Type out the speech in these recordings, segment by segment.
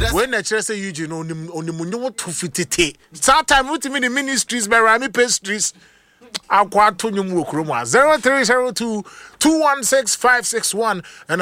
when the church say Eugene on the munyo to fitite. Sometime with me the ministries by Rami pastries. I'll quite to you 0302 216 and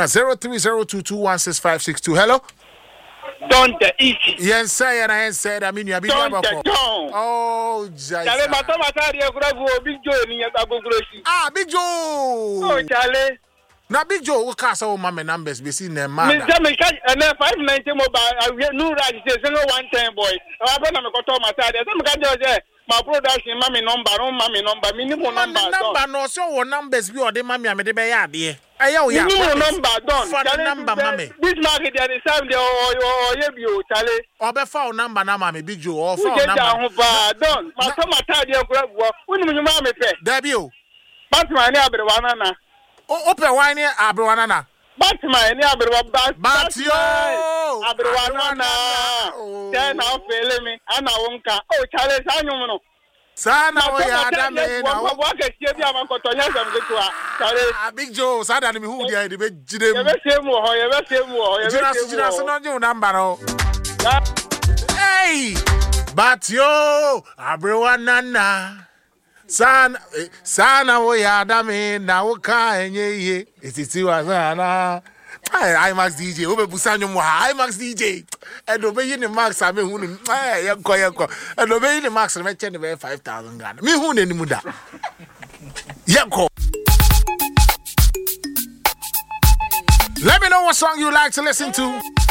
0302 Hello? Don't the eat. Yes, sir, and I said, I mean, you have been don't. Oh, Jai. Big Joe, Big Joe. Oh, Charlie. Now, Big Joe, what cast all my numbers be seen them, man. And then 590 mobile, I will no right, there's no 110 boy. I'm going to go to my side. My production, mommy number, minimum number. No, so numbers be or the mammy, I made a baby. Minimum number, don't. For the number, mammy. This market, there is something or you, Charlie. Or be phone number, now, mammy, Big Joe, or phone number. Don't. My summer time, you grab what? When you mammy pay. Debut. But my neighbor, one. Oh, open wine here, Abruanana. Batman, Batio, Abruanana. Then I'll fail me, and I won't come. Oh, Charles, I know. Sana, we are Big Joe, Sada, who they the big number. Hey, Batio, Abruanana. Sana we adame na woka enye etiti wasana IMAX DJ obe busanyo mo IMAX DJ and obey ni max ame hu ni yenko and obey ni max me che ni 5,000 Ghana me hu ni mu da yenko. Let me know what song you like to listen to.